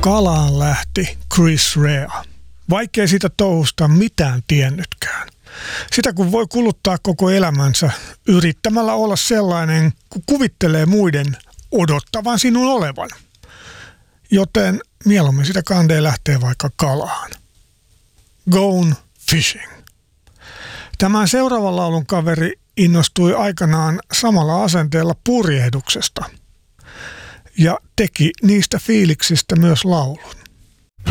Kalaan lähti Chris Rea. Vaikkei siitä touhusta mitään tiennytkään. Sitä kun voi kuluttaa koko elämänsä yrittämällä olla sellainen, kun kuvittelee muiden odottavan sinun olevan. Joten mieluummin sitä kandee lähtee vaikka kalaan. Gone fishing. Tämän seuraavan laulun kaveri innostui aikanaan samalla asenteella purjehduksesta ja teki niistä fiiliksistä myös laulun.